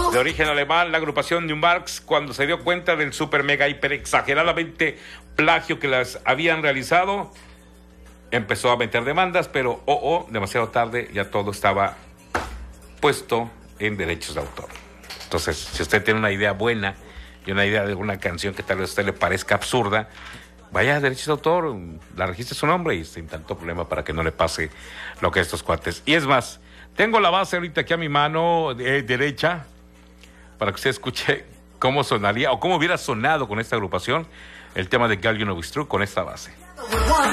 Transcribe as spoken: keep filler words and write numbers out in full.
De origen alemán, la agrupación Newmarks, cuando se dio cuenta del super mega hiper exageradamente plagio que las habían realizado, empezó a meter demandas, pero oh, oh, demasiado tarde, ya todo estaba puesto en derechos de autor. Entonces, si usted tiene una idea buena y una idea de una canción que tal vez a usted le parezca absurda, vaya a derechos de autor, la registre su nombre y sin tanto problema para que no le pase lo que a estos cuates. Y es más, tengo la base ahorita aquí a mi mano eh, derecha para que usted escuche cómo sonaría o cómo hubiera sonado con esta agrupación el tema de Girl You Know It's True con esta base.